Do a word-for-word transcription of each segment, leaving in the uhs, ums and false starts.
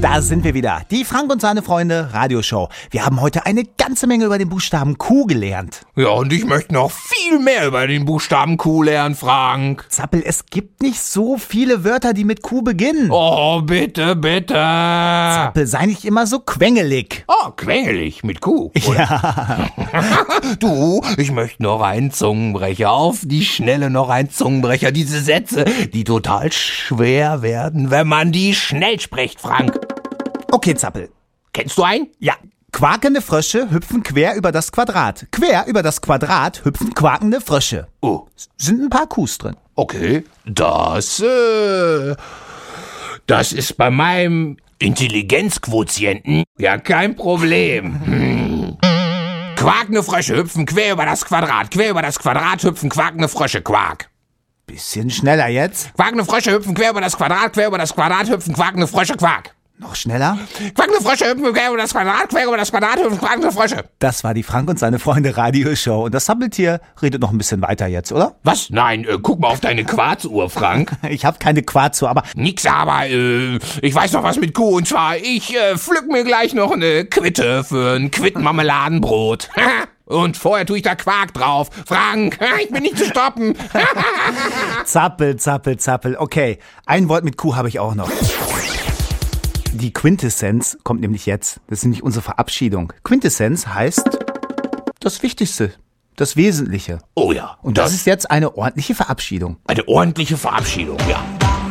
Da sind wir wieder. Die Frank und seine Freunde Radioshow. Wir haben heute eine ganze Menge über den Buchstaben Q gelernt. Ja, und ich möchte noch viel mehr über den Buchstaben Q lernen, Frank. Zappel, es gibt nicht so viele Wörter, die mit Q beginnen. Oh, bitte, bitte. Zappel, sei nicht immer so quengelig. Oh, quengelig mit Q. Oder? Ja. Du, ich möchte noch einen Zungenbrecher. Auf die Schnelle noch ein Zungenbrecher. Diese Sätze, die total schwer werden, wenn man die schnell spricht, Frank. Okay, Zappel. Kennst du einen? Ja. Quakende Frösche hüpfen quer über das Quadrat. Quer über das Quadrat hüpfen quakende Frösche. Oh. Sind ein paar Qs drin. Okay. Das, äh, das ist bei meinem Intelligenzquotienten ja kein Problem. Hm. Quakende Frösche hüpfen quer über das Quadrat. Quer über das Quadrat hüpfen quakende Frösche. Quark. Bisschen schneller jetzt. Quakende Frösche hüpfen quer über das Quadrat. Quer über das Quadrat hüpfen quakende Frösche. Quark. Noch schneller. Quakende Frösche hüpfen quer über das Quadrat. Quer über das Quadrat hüpfen quakende Frösche. Das war die Frank und seine Freunde Radioshow. Und das Zappeltier redet noch ein bisschen weiter jetzt, oder? Was? Nein, äh, guck mal auf deine Quarzuhr, Frank. Ich habe keine Quarzu, aber Nix aber, äh, ich weiß noch was mit Kuh, und zwar, ich äh, pflück mir gleich noch eine Quitte für ein Quitt-Marmeladenbrot. Und vorher tue ich da Quark drauf. Frank, ich bin nicht zu stoppen. Zappel, Zappel, Zappel. Okay, ein Wort mit Q habe ich auch noch. Die Quintessenz kommt nämlich jetzt. Das ist nämlich unsere Verabschiedung. Quintessenz heißt das Wichtigste, das Wesentliche. Oh ja. Und das, das ist jetzt eine ordentliche Verabschiedung. Eine ordentliche Verabschiedung, ja.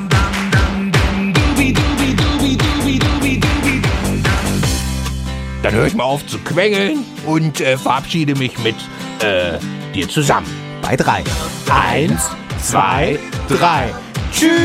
Dann höre ich mal auf zu quengeln und äh, verabschiede mich mit äh, dir zusammen. Bei drei. Eins, zwei, drei. Tschüss.